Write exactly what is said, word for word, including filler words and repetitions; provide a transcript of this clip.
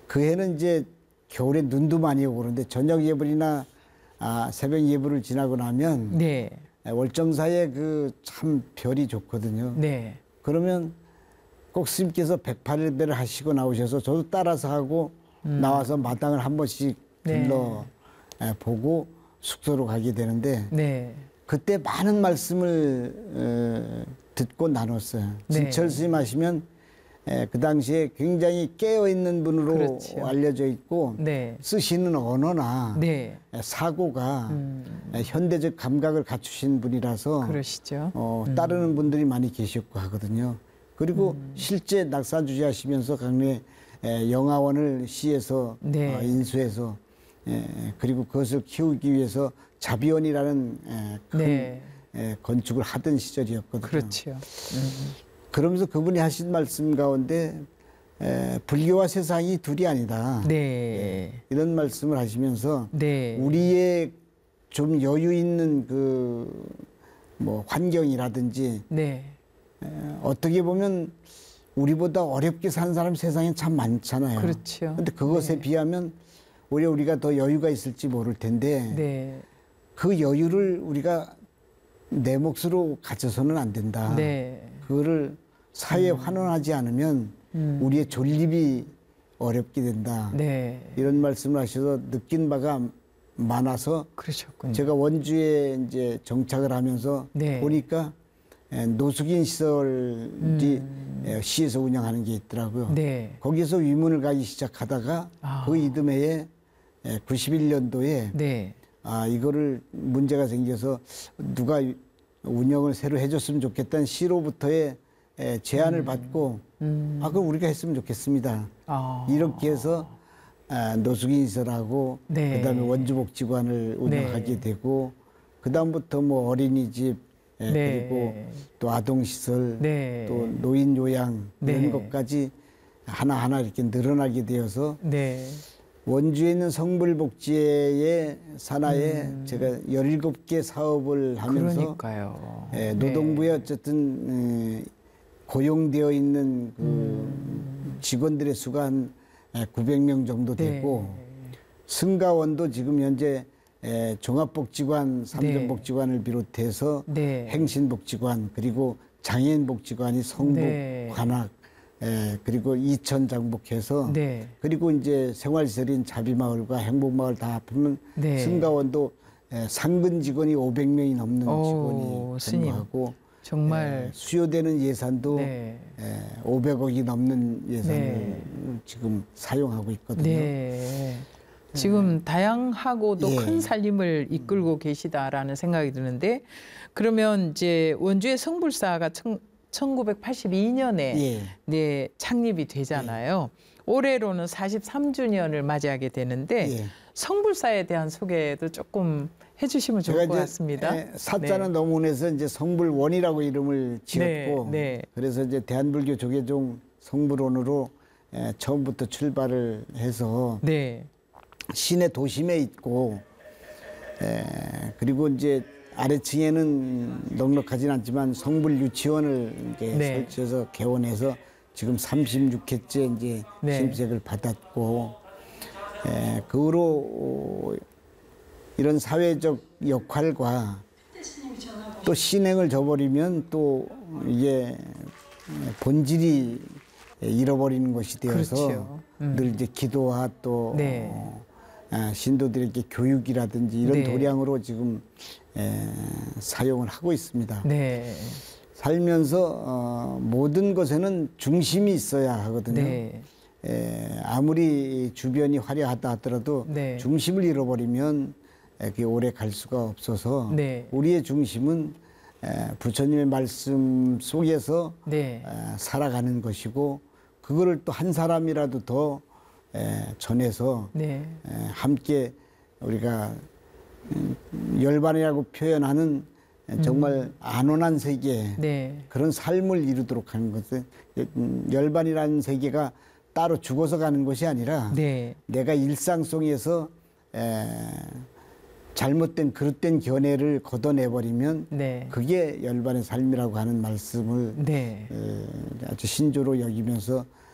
그 해는 이제 겨울에 눈도 많이 오고 그런데 저녁 예불이나 아, 새벽 예불을 지나고 나면 네. 월정사에 그 참 별이 좋거든요. 네. 그러면 꼭 스님께서 백팔 일배를 하시고 나오셔서 저도 따라서 하고 음. 나와서 마당을 한 번씩 둘러 네. 보고 숙소로 가게 되는데 네. 그때 많은 말씀을 어, 듣고 나눴어요. 네. 진철 스님 하시면 에, 그 당시에 굉장히 깨어있는 분으로 그렇죠. 알려져 있고 네. 쓰시는 언어나 네. 사고가 음. 현대적 감각을 갖추신 분이라서 그러시죠. 어, 음. 따르는 분들이 많이 계셨고 하거든요. 그리고 음. 실제 낙사주지 하시면서 강릉에 에, 영화원을 시에서 네. 어, 인수해서 에, 그리고 그것을 키우기 위해서 자비원이라는 에, 큰 네. 에, 건축을 하던 시절이었거든요. 그렇죠. 음. 그러면서 그분이 하신 말씀 가운데 에, 불교와 세상이 둘이 아니다. 네. 예, 이런 말씀을 하시면서 네. 우리의 좀 여유 있는 그 뭐 환경이라든지 네. 에, 어떻게 보면 우리보다 어렵게 사는 사람 세상에 참 많잖아요. 그렇죠. 근데 그것에 네. 비하면 오히려 우리가 더 여유가 있을지 모를 텐데 네. 그 여유를 우리가 내 몫으로 가져서는 안 된다. 네. 그거를 사회에 음. 환원하지 않으면 음. 우리의 존립이 어렵게 된다. 네. 이런 말씀을 하셔서 느낀 바가 많아서 그러셨군요. 제가 원주에 이제 정착을 하면서 네. 보니까 노숙인 시설이 음. 시에서 운영하는 게 있더라고요. 네. 거기서 위문을 가기 시작하다가 아. 그 이듬해에 구십일 년도에 네. 아 이거를 문제가 생겨서 누가 운영을 새로 해줬으면 좋겠다는 시로부터의 제안을 음. 받고 음. 아 그럼 우리가 했으면 좋겠습니다. 아. 이렇게 해서 노숙인 시설하고 네. 그다음에 원주복지관을 운영하게 네. 되고 그다음부터 뭐 어린이집 네. 그리고 또 아동시설 네. 또 노인 요양 이런 네. 것까지 하나하나 이렇게 늘어나게 되어서 네. 원주에 있는 성불복지회의 산하에 음. 제가 열일곱 개 사업을 하면서 예, 노동부에 어쨌든 에, 고용되어 있는 그 음. 직원들의 수가 한 구백 명 정도 되고 네. 승가원도 지금 현재 에, 종합복지관, 삼전복지관을 비롯해서 네. 행신복지관 그리고 장애인복지관이 성북, 네. 관악 에, 그리고 이천 장복해서 네. 그리고 이제 생활시설인 자비마을과 행복마을 다 합하면 네. 승가원도 에, 상근 직원이 오백 명이 넘는 오, 직원이 근무하고 정말 에, 수요되는 예산도 네. 에, 오백억이 넘는 예산을 네. 지금 사용하고 있거든요. 네. 지금 다양하고도 예. 큰 살림을 이끌고 계시다라는 생각이 드는데 그러면 이제 원주의 성불사가 천구백팔십이 년에 예. 네, 창립이 되잖아요. 예. 올해로는 사십삼 주년을 맞이하게 되는데 예. 성불사에 대한 소개도 조금 해주시면 좋을 것 같습니다. 에, 사자는 네. 너무해서 이제 성불원이라고 이름을 지었고, 네, 네. 그래서 이제 대한불교 조계종 성불원으로 에, 처음부터 출발을 해서 네. 시내 도심에 있고, 에, 그리고 이제 아래층에는 넉넉하진 않지만 성불 유치원을 이제 네. 설치해서 개원해서 지금 삼십육 회째 이제 네. 심색을 받았고, 에, 그 후로 이런 사회적 역할과 또 신행을 저버리면 또 이게 본질이 잃어버리는 것이 되어서 그렇죠. 음. 늘 이제 기도와 또 네. 어, 신도들에게 교육이라든지 이런 네. 도량으로 지금 에, 사용을 하고 있습니다. 네. 살면서 어, 모든 것에는 중심이 있어야 하거든요. 네. 에, 아무리 주변이 화려하다 하더라도 네. 중심을 잃어버리면 그게 오래 갈 수가 없어서 네. 우리의 중심은 에, 부처님의 말씀 속에서 네. 에, 살아가는 것이고 그거를 또 한 사람이라도 더 에, 전해서 네. 에, 함께 우리가 음, 열반이라고 표현하는 정말 음. 안온한 세계 네. 그런 삶을 이루도록 하는 것은 열반이라는 세계가 따로 죽어서 가는 것이 아니라 네. 내가 일상 속에서 에, 잘못된 그릇된 견해를 걷어내버리면 네. 그게 열반의 삶이라고 하는 말씀을 네. 에, 아주 신조로 여기면서